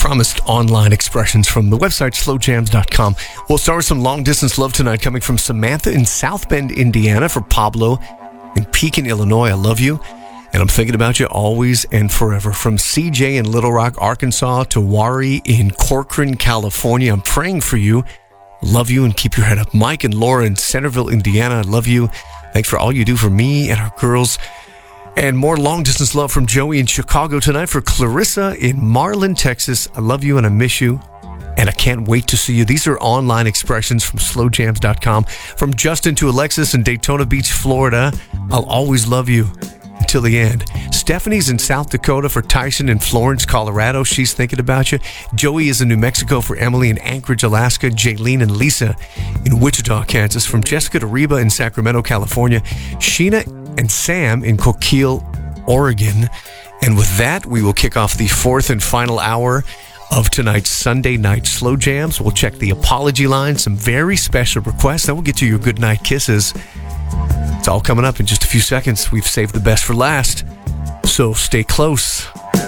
promised, online expressions from the website slowjams.com. We'll start with some long-distance love tonight coming from Samantha in South Bend, Indiana, for Pablo in Pekin, Illinois. I love you, and I'm thinking about you always and forever. From CJ in Little Rock, Arkansas, to Wari in Corcoran, California. I'm praying for you. Love you, and keep your head up. Mike and Laura in Centerville, Indiana. I love you. Thanks for all you do for me and our girls. And more long-distance love from Joey in Chicago tonight for Clarissa in Marlin, Texas. I love you and I miss you, and I can't wait to see you. These are online expressions from slowjams.com. From Justin to Alexis in Daytona Beach, Florida. I'll always love you until the end. Stephanie's in South Dakota for Tyson in Florence, Colorado. She's thinking about you. Joey is in New Mexico for Emily in Anchorage, Alaska. Jaylene and Lisa in Wichita, Kansas. From Jessica to Reba in Sacramento, California. Sheena and Sam in Coquille, Oregon. And with that, we will kick off the fourth and final hour of tonight's Sunday Night Slow Jams. We'll check the apology line, some very special requests, then we'll get to your goodnight kisses. It's all coming up in just a few seconds. We've saved the best for last, so stay close.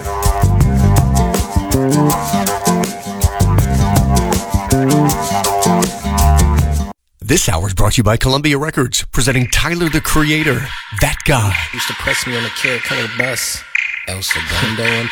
This hour is brought to you by Columbia Records, presenting Tyler, the Creator, That Guy. Used to press me on the kill, kind of the bus. El Segundo and